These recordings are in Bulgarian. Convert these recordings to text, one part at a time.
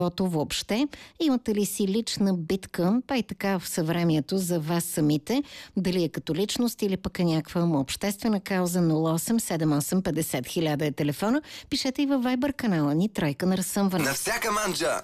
въобще. Имате ли си лична битка, па и така в съвремието за вас самите, дали е като личност или пък е някаква обществена кауза? 0878 50 000 е телефона. Пишете и във Viber канала ни Тройка на разсъмване. На всяка манджа!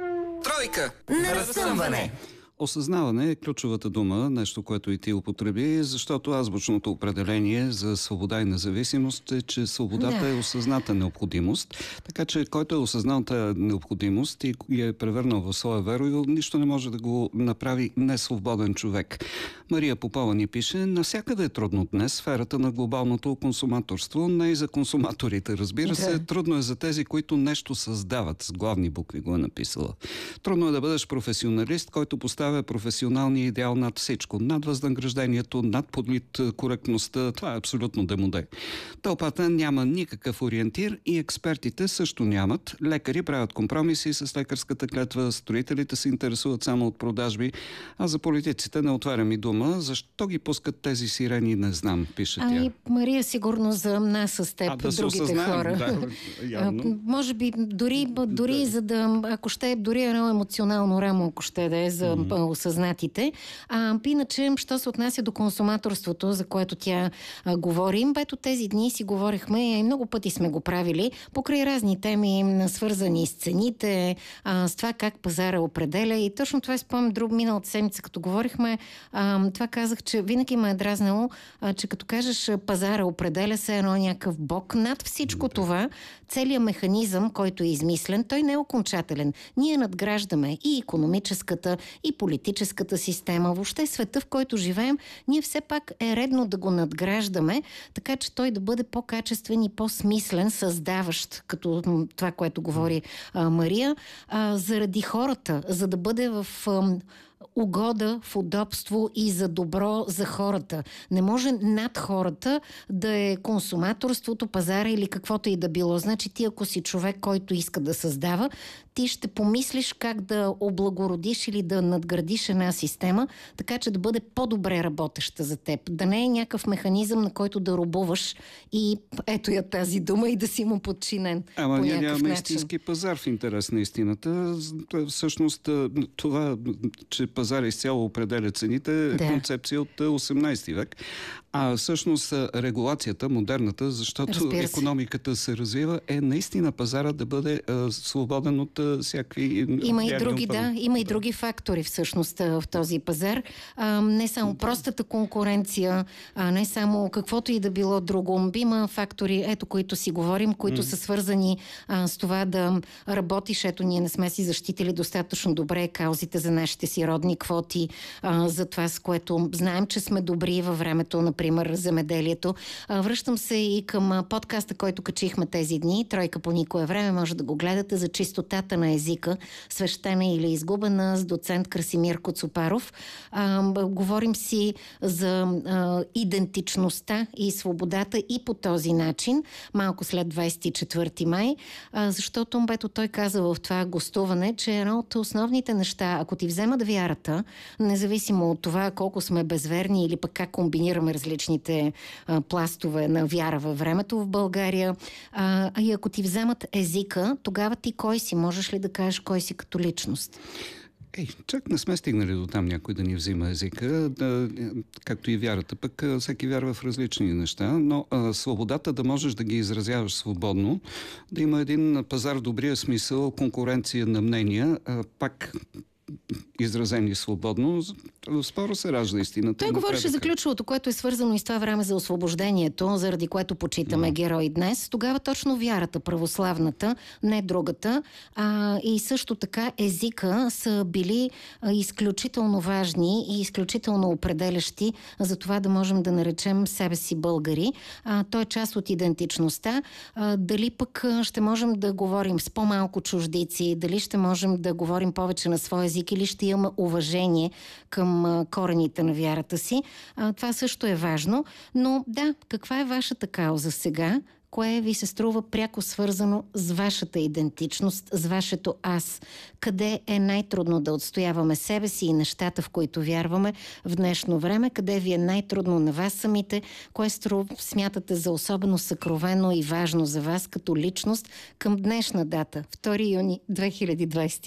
Тройка на разсъмване! Осъзнаване е ключовата дума, нещо, което и ти употреби, защото азбучното определение за свобода и независимост е, че свободата е осъзната необходимост. Така че който е осъзнал тази необходимост и е превърнал в своя верою, нищо не може да го направи несвободен човек. Мария Попова ни пише: навсякъде е трудно днес сферата на глобалното консуматорство, не и за консуматорите, разбира се. Трудно е за тези, които нещо създават, с главни букви го е написала. Трудно е да бъдеш професионалист, който поставя професионалния идеал над всичко. Над възнаграждението, над подлит коректността. Това е абсолютно демоде. Тълпата няма никакъв ориентир и експертите също нямат. Лекари правят компромиси с лекарската клетва, строителите се интересуват само от продажби, а за политиците не отварям и дума. Защо ги пускат тези сирени, не знам, пише тя. Ами, Мария, сигурно за нас с теб, да другите хора. Да, може би дори за да, ако ще, дори едно емоционално рамо, ако ще да е за осъзнатите. Иначе, що се отнася до консуматорството, за което тя говорим, ето тези дни си говорихме и много пъти сме го правили, покрай разни теми, свързани с цените, с това как пазара определя, и точно това спомням миналата седмица, като говорихме, това казах, че винаги ме е дразнало, че като кажеш пазара определя се едно някакъв бог над всичко това, целият механизъм, който е измислен, той не е окончателен. Ние надграждаме и икономическата, и политическата система, въобще света, в който живеем, ние все пак е редно да го надграждаме, така че той да бъде по-качествен и по-смислен, създаващ, като това, което говори Мария, заради хората, за да бъде в угода, в удобство и за добро за хората. Не може над хората да е консуматорството, пазара или каквото и да било. Значи ти, ако си човек, който иска да създава, ти ще помислиш как да облагородиш или да надградиш една система, така че да бъде по-добре работеща за теб. Да не е някакъв механизъм, на който да робуваш и ето я тази дума и да си му подчинен по някакъв начин. Нямаме истински пазар в интерес на истината. Всъщност това, че пазар изцяло определя цените, е концепция от 18 век. А всъщност регулацията, модерната, защото икономиката се развива, е наистина пазара да бъде свободен от всякакви... Има и други фактори всъщност в този пазар. Не само простата конкуренция, не само каквото и да било друго. Има фактори, ето, които си говорим, които са свързани с това да работиш. Ето, ние не сме си защитили достатъчно добре каузите за нашите си родни квоти, за това, с което знаем, че сме добри във времето, например, земеделието. Връщам се и към подкаста, който качихме тези дни. Тройка по никое време, може да го гледате, за чистотата на езика, свещена или изгубена, с доцент Красимир Коцопаров. Говорим си за идентичността и свободата и по този начин, малко след 24 май, защото той каза в това гостуване, че едно от основните неща, ако ти вземат вярата, независимо от това колко сме безверни или пък как комбинираме различните пластове на вяра във времето в България, и ако ти вземат езика, тогава ти кой си? Можеш ли да кажеш кой си като личност? Чак не сме стигнали до там някой да ни взима езика, както и вярата. Пък всеки вярва в различни неща, но свободата да можеш да ги изразяваш свободно, да има един пазар в добрия смисъл, конкуренция на мнения, пак изразени свободно, споро се ражда истината. Той говореше за ключовото, което е свързано и с това време за освобождението, заради което почитаме герои днес. Тогава точно вярата, православната, не другата, и също така езика са били изключително важни и изключително определящи за това да можем да наречем себе си българи. Той е част от идентичността. Дали пък ще можем да говорим с по-малко чуждици, дали ще можем да говорим повече на своя език или ще имаме уважение към корените на вярата си. Това също е важно. Но да, каква е вашата кауза сега? кое ви се струва пряко свързано с вашата идентичност, с вашето аз? Къде е най-трудно да отстояваме себе си и нещата, в които вярваме в днешно време? Къде ви е най-трудно на вас самите? Кое смятате за особено съкровено и важно за вас като личност към днешна дата, 2 юни 2020?